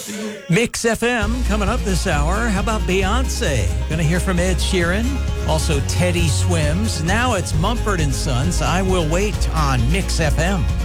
Mix FM coming up this hour. How about Beyonce? Going to hear from Ed Sheeran. Also Teddy Swims. Now it's Mumford & Sons. I Will Wait on Mix FM.